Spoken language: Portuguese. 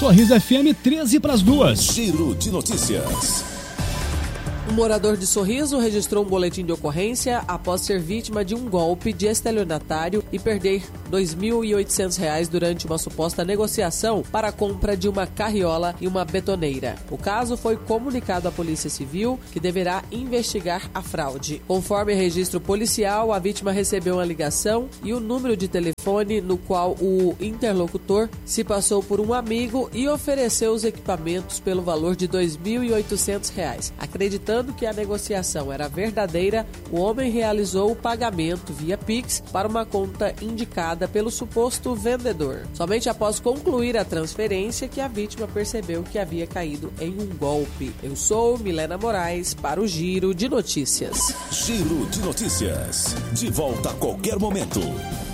Sorriso FM 13:02. Giro de notícias. Um morador de Sorriso registrou um boletim de ocorrência após ser vítima de um golpe de estelionatário e perder R$ 2.800 durante uma suposta negociação para a compra de uma carriola e uma betoneira. O caso foi comunicado à Polícia Civil, que deverá investigar a fraude. Conforme registro policial, a vítima recebeu uma ligação e o número de telefone no qual o interlocutor se passou por um amigo e ofereceu os equipamentos pelo valor de R$ 2.800. Acreditando que a negociação era verdadeira, o homem realizou o pagamento via Pix para uma conta indicada pelo suposto vendedor. Somente após concluir a transferência que a vítima percebeu que havia caído em um golpe. Eu sou Milena Moraes para o Giro de Notícias. Giro de Notícias. De volta a qualquer momento.